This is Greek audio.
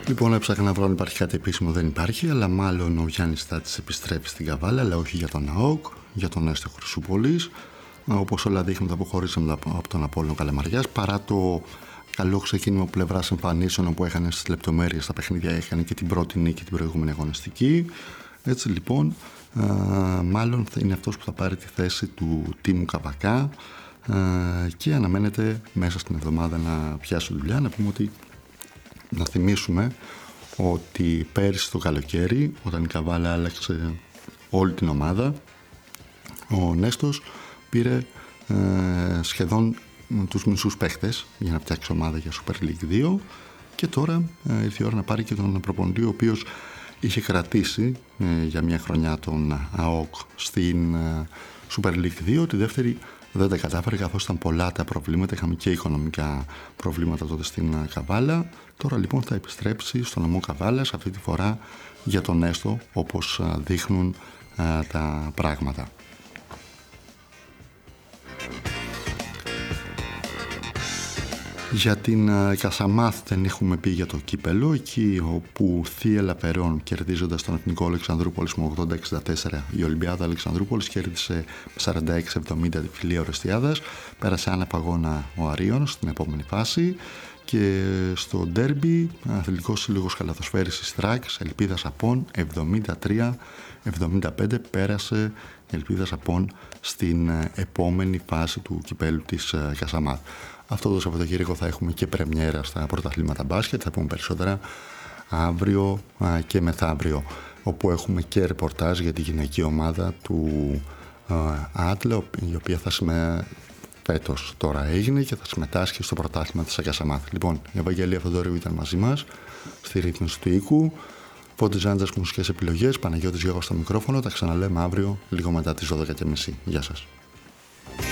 Λοιπόν, έψαχνα να βρω αν υπάρχει κάτι επίσημο, δεν υπάρχει, αλλά μάλλον ο Γιάννης Στάτης επιστρέφει στην Καβάλα, αλλά όχι για τον ΑΟΚ, για τον Νέστο Χρυσούπολης. Όπως όλα δείχνουν, αποχωρήσαμε από τον Απόλλωνο Καλαμαριάς, παρά το καλό ξεκίνημα πλευράς εμφανίσεων που έκανε στις λεπτομέρειες στα παιχνίδια, έκανε και την πρώτη νίκη την προηγούμενη αγωνιστική. Έτσι λοιπόν, μάλλον θα είναι αυτός που θα πάρει τη θέση του Τίμου Καβακά και αναμένεται μέσα στην εβδομάδα να πιάσει δουλειά. Να πούμε ότι, να θυμίσουμε ότι πέρυσι το καλοκαίρι, όταν η Καβάλα άλλαξε όλη την ομάδα, ο Νέστος πήρε σχεδόν τους μισούς παίχτες για να φτιάξει ομάδα για Super League 2 και τώρα ήρθε η ώρα να πάρει και τον προπονητή, ο οποίος είχε κρατήσει για μια χρονιά τον ΑΟΚ στην Super League 2. Τη δεύτερη δεν τα κατάφερε, καθώς ήταν πολλά τα προβλήματα, είχαμε και οικονομικά προβλήματα τότε στην Καβάλα. Τώρα λοιπόν θα επιστρέψει στο νομό Καβάλας, αυτή τη φορά για τον Νέστο, όπως δείχνουν τα πράγματα. Για την Κασαμάθ δεν έχουμε πει για το κύπελο, εκεί όπου Θεία Λαπερών κερδίζοντας τον Εθνικό Αλεξανδρούπολης με 80-64, η Ολυμπιάδα Αλεξανδρούπολης κέρδισε 46-70 τη Φιλία Ορεστιάδας, πέρασε άνεπα αγώνα ο Αρίων στην επόμενη φάση και στο ντέρμπι Αθλητικός Σύλλογος Καλαθοσφαίρισης Θράκης Ελπίδας Απών 73-75 πέρασε η Ελπίδας Απών στην επόμενη φάση του κυπέλου της Κασαμάθ. Αυτό το Σαββατοκύριακο θα έχουμε και πρεμιέρα στα πρωταθλήματα μπάσκετ, θα πούμε περισσότερα αύριο και μεθαύριο, όπου έχουμε και ρεπορτάζ για τη γυναική ομάδα του Άτλε, η οποία φέτος τώρα έγινε και θα συμμετάσχει στο πρωτάθλημα της Κασαμάθ. Λοιπόν, η Ευαγγελία Φεδόριου ήταν μαζί μας στη ρύθμιση του οίκου, Φώτης Ζάντζας μουσικές επιλογές, Παναγιώτης Γιώργος στο μικρόφωνο. Τα ξαναλέμε αύριο λίγο μετά τις 12:30. Γεια σας.